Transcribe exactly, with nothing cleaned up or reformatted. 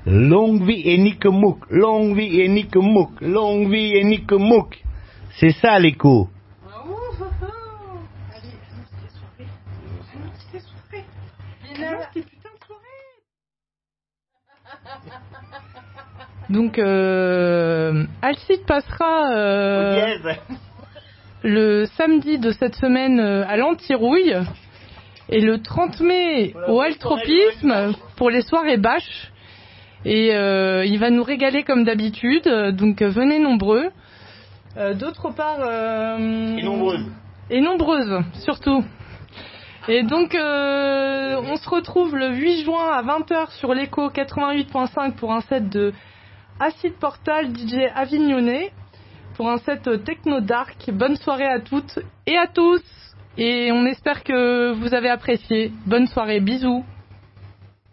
Longue vie et Nick Mouk, longue vie et Nick Mouk, longue vie et Nick Mouk. C'est ça l'écho. Allez, annonce tes soirées. Annonce tes soirées. Annonce tes putains de soirées. Donc, euh, Alcide passera euh, le samedi de cette semaine euh, à l'Antirouille et le trente mai au Altropisme pour les soirées bâches. Et euh, il va nous régaler comme d'habitude, donc euh, venez nombreux. Euh, d'autre part... Euh, et nombreuses. Et nombreuses, surtout. Et donc, euh, on se retrouve le huit juin à vingt heures sur l'écho quatre-vingt-huit point cinq pour un set de Acid Portal D J Avignonnet, pour un set techno dark. Bonne soirée à toutes et à tous. Et on espère que vous avez apprécié. Bonne soirée, bisous.